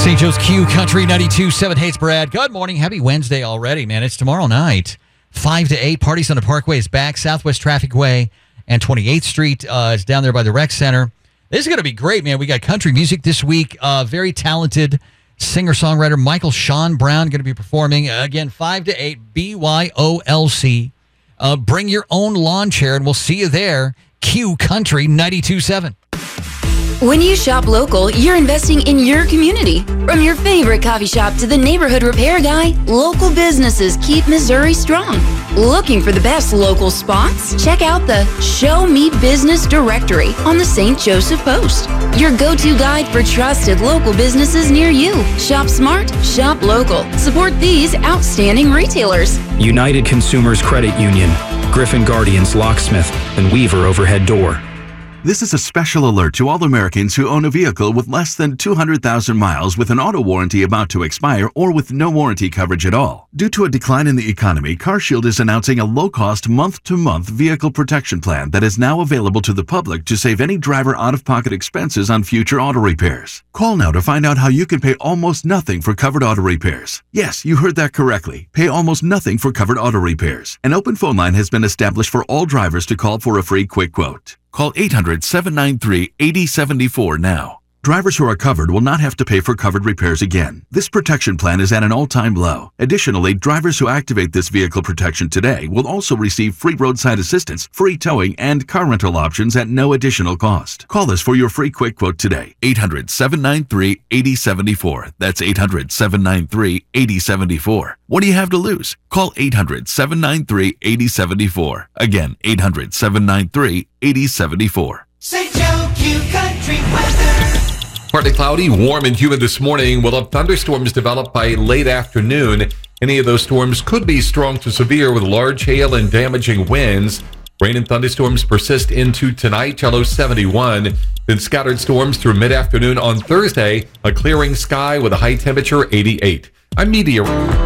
St. Joe's Q Country 92.7. Hey, it's Brad. Good morning. Happy Wednesday already, man. It's tomorrow night. 5 to 8. Parties on the Parkway is back. Southwest Traffic Way and 28th Street is down there by the Rec Center. This is going to be great, man. We got country music this week. Very talented singer-songwriter Michael Sean Brown going to be performing. Again, 5 to 8, BYOLC. Bring your own lawn chair, and we'll see you there. Q Country 92.7. When you shop local, you're investing in your community. From your favorite coffee shop to the neighborhood repair guy, local businesses keep Missouri strong. Looking for the best local spots? Check out the Show Me Business directory on the St. Joseph Post. Your go-to guide for trusted local businesses near you. Shop smart, shop local. Support these outstanding retailers. United Consumers Credit Union, Griffin Guardians Locksmith, and Weaver Overhead Door. This is a special alert to all Americans who own a vehicle with less than 200,000 miles with an auto warranty about to expire or with no warranty coverage at all. Due to a decline in the economy, CarShield is announcing a low-cost month-to-month vehicle protection plan that is now available to the public to save any driver out-of-pocket expenses on future auto repairs. Call now to find out how you can pay almost nothing for covered auto repairs. Yes, you heard that correctly. Pay almost nothing for covered auto repairs. An open phone line has been established for all drivers to call for a free quick quote. Call 800-793-8074 now. Drivers who are covered will not have to pay for covered repairs again. This protection plan is at an all-time low. Additionally, drivers who activate this vehicle protection today will also receive free roadside assistance, free towing, and car rental options at no additional cost. Call us for your free quick quote today. 800-793-8074. That's 800-793-8074. What do you have to lose? Call 800-793-8074. Again, 800-793-8074. St. Joe Q Country weather. Partly cloudy, warm and humid this morning. We'll have thunderstorms develop by late afternoon. Any of those storms could be strong to severe with large hail and damaging winds. Rain and thunderstorms persist into tonight, low 71. Then scattered storms through mid-afternoon on Thursday. A clearing sky with a high temperature 88. I'm Meteor.